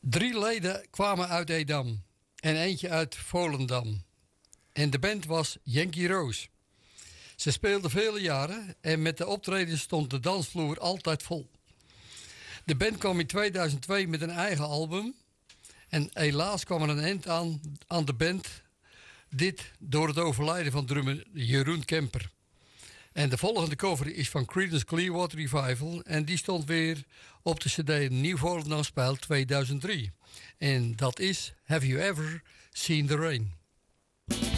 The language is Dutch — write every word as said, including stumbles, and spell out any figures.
Drie leden kwamen uit Edam en eentje uit Volendam. En de band was Yankee Rose. Ze speelden vele jaren en met de optredens stond de dansvloer altijd vol. De band kwam in tweeduizend twee met een eigen album. En helaas kwam er een eind aan, aan de band. Dit door het overlijden van drummer Jeroen Kemper. En de volgende cover is van Creedence Clearwater Revival. En die stond weer op de cd Nieuw Volendam Speelt tweeduizend drie. En dat is Have You Ever Seen the Rain?